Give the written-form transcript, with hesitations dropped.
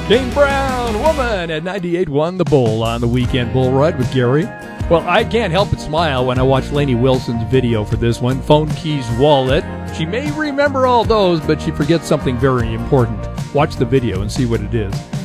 Dane Brown, Woman at 98.1 The Bull on the Weekend Bull Ride with Gary. Well, I can't help but smile when I watch Lainey Wilson's video for this one, Phone Keys Wallet. She may remember all those, but she forgets something very important. Watch the video and see what it is.